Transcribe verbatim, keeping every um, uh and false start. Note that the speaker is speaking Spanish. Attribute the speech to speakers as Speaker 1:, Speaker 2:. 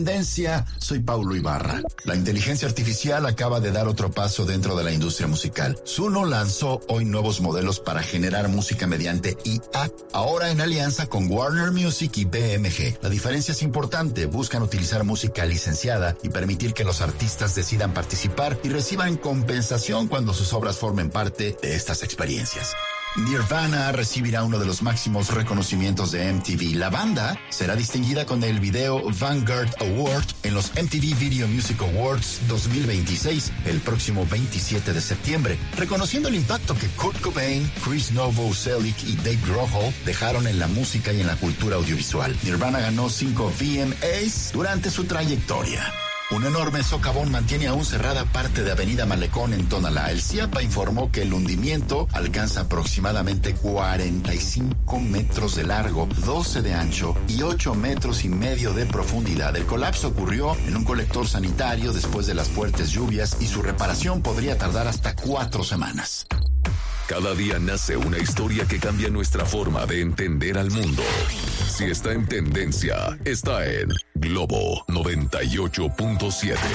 Speaker 1: Tendencia, soy Paulo Ibarra. La inteligencia artificial acaba de dar otro paso dentro de la industria musical. Suno lanzó hoy nuevos modelos para generar música mediante I A, ahora en alianza con Warner Music y B M G. La diferencia es importante, buscan utilizar música licenciada y permitir que los artistas decidan participar y reciban compensación cuando sus obras formen parte de estas experiencias. Nirvana recibirá uno de los máximos reconocimientos de M T V. La banda será distinguida con el video Vanguard Award en los M T V Video Music Awards dos mil veintiséis el próximo veintisiete de septiembre, reconociendo el impacto que Kurt Cobain, Chris Novoselic y Dave Grohl dejaron en la música y en la cultura audiovisual. Nirvana ganó cinco V M As durante su trayectoria. Un enorme socavón mantiene aún cerrada parte de Avenida Malecón en Tonalá. El CIAPA informó que el hundimiento alcanza aproximadamente cuarenta y cinco metros de largo, doce de ancho y ocho metros y medio de profundidad. El colapso ocurrió en un colector sanitario después de las fuertes lluvias y su reparación podría tardar hasta cuatro semanas.
Speaker 2: Cada día nace una historia que cambia nuestra forma de entender al mundo. Si está en tendencia, está en Globo noventa y ocho punto siete.